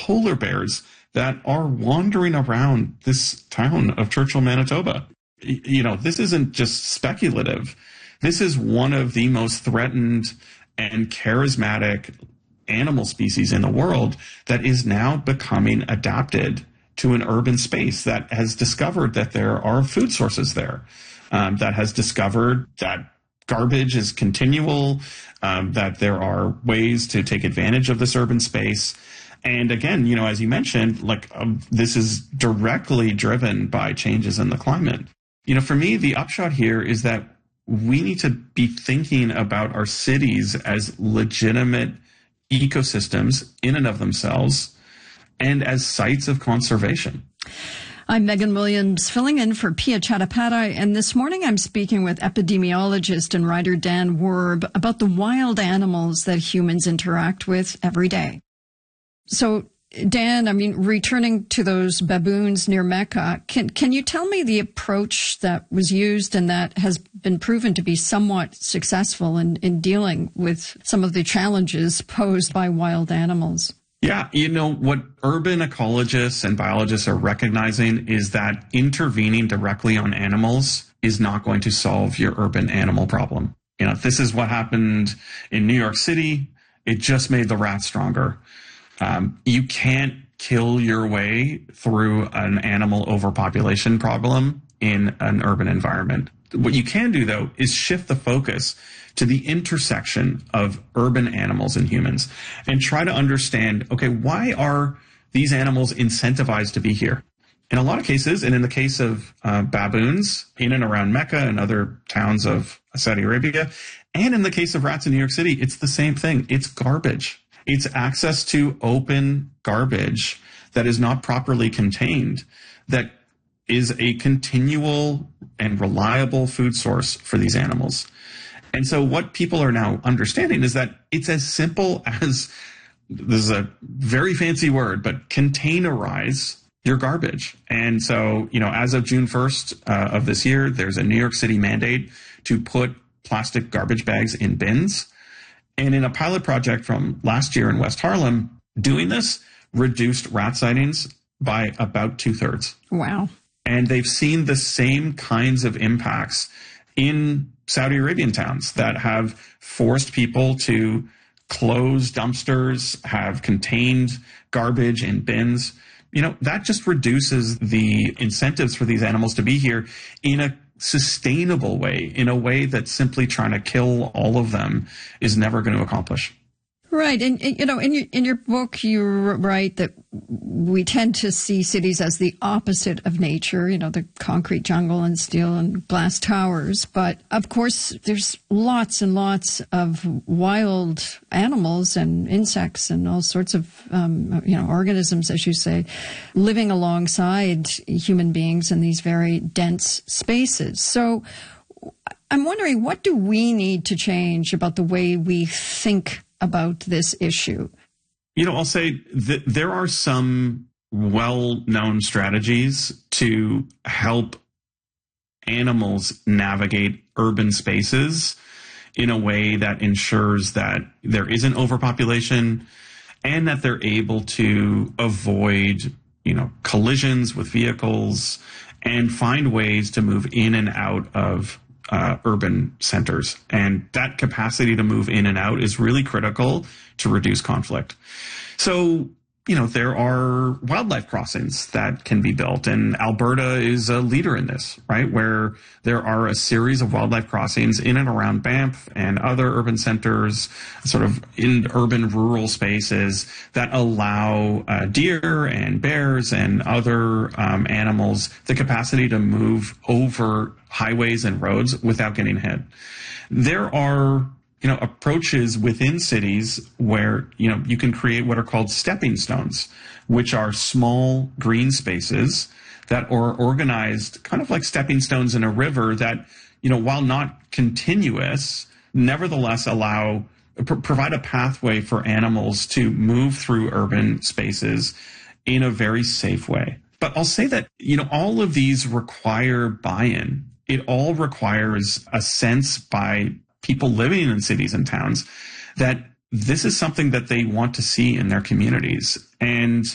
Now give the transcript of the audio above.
polar bears that are wandering around this town of Churchill, Manitoba. This isn't just speculative. This is one of the most threatened and charismatic animal species in the world that is now becoming adapted to an urban space, that has discovered that there are food sources there, that has discovered that garbage is continual, that there are ways to take advantage of this urban space. And again, as you mentioned, this is directly driven by changes in the climate. For me, the upshot here is that we need to be thinking about our cities as legitimate ecosystems in and of themselves and as sites of conservation. I'm Megan Williams, filling in for Pia Chattopadhyay, and this morning I'm speaking with epidemiologist and writer Dan Werb about the wild animals that humans interact with every day. So, Dan, returning to those baboons near Mecca, can you tell me the approach that was used and that has been proven to be somewhat successful in dealing with some of the challenges posed by wild animals? Yeah, what urban ecologists and biologists are recognizing is that intervening directly on animals is not going to solve your urban animal problem. This is what happened in New York City. It just made the rats stronger. You can't kill your way through an animal overpopulation problem in an urban environment. What you can do, though, is shift the focus to the intersection of urban animals and humans and try to understand, okay, why are these animals incentivized to be here? In a lot of cases, and in the case of baboons in and around Mecca and other towns of Saudi Arabia, and in the case of rats in New York City, it's the same thing. It's garbage. It's access to open garbage that is not properly contained, that is a continual and reliable food source for these animals. And so what people are now understanding is that it's as simple as, this is a very fancy word, but containerize your garbage. And so, as of June 1st of this year, there's a New York City mandate to put plastic garbage bags in bins. And in a pilot project from last year in West Harlem, doing this reduced rat sightings by about 2/3. Wow. And they've seen the same kinds of impacts in Saudi Arabian towns that have forced people to close dumpsters, have contained garbage in bins. That just reduces the incentives for these animals to be here in a sustainable way, in a way that simply trying to kill all of them is never going to accomplish. Right. And, in your book, you write that we tend to see cities as the opposite of nature, the concrete jungle and steel and glass towers. But of course, there's lots and lots of wild animals and insects and all sorts of, organisms, as you say, living alongside human beings in these very dense spaces. So I'm wondering, what do we need to change about the way we think about this issue? I'll say that there are some well-known strategies to help animals navigate urban spaces in a way that ensures that there isn't overpopulation and that they're able to avoid, collisions with vehicles and find ways to move in and out of urban centers. And that capacity to move in and out is really critical to reduce conflict. So, there are wildlife crossings that can be built, and Alberta is a leader in this, right? Where there are a series of wildlife crossings in and around Banff and other urban centers, sort of in urban rural spaces that allow deer and bears and other animals the capacity to move over highways and roads without getting hit. There are approaches within cities where, you can create what are called stepping stones, which are small green spaces that are organized kind of like stepping stones in a river that, while not continuous, nevertheless provide a pathway for animals to move through urban spaces in a very safe way. But I'll say that, all of these require buy-in. It all requires a sense by people living in cities and towns that this is something that they want to see in their communities. And